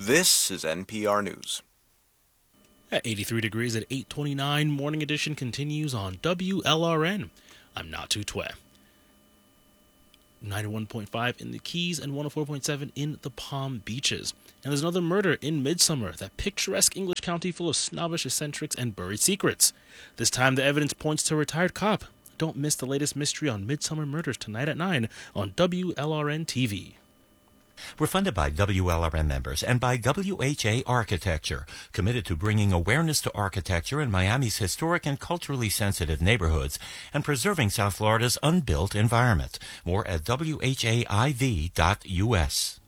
This is NPR News. At 83 degrees at 8:29, Morning Edition continues on WLRN. I'm Natu Twe. 91.5 in the Keys and 104.7 in the Palm Beaches. And there's another murder in Midsomer, that picturesque English county full of snobbish eccentrics and buried secrets. This time the evidence points to a retired cop. Don't miss the latest mystery on Midsomer Murders tonight at 9 on WLRN TV. We're funded by WLRN members and by WHA Architecture, committed to bringing awareness to architecture in Miami's historic and culturally sensitive neighborhoods and preserving South Florida's unbuilt environment. More at WHAIV.us.